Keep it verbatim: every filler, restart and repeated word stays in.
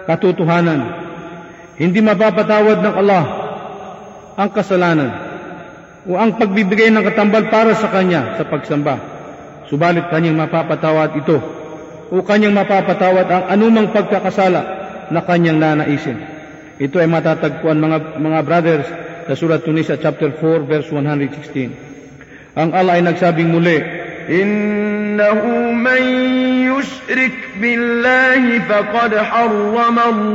katotohanan. Hindi mapapatawad ng Allah ang kasalanan o ang pagbibigay ng katambal para sa Kanya sa pagsamba. Subalit Kanyang mapapatawad ito o Kanyang mapapatawad ang anumang pagkakasala na Kanyang nanaisin. Ito ay matatagpuan mga, mga brothers sa Surat Tunisa chapter four verse one sixteen. Ang Allah ay nagsabing muli, إنه من يشرك بالله فقد حرم الله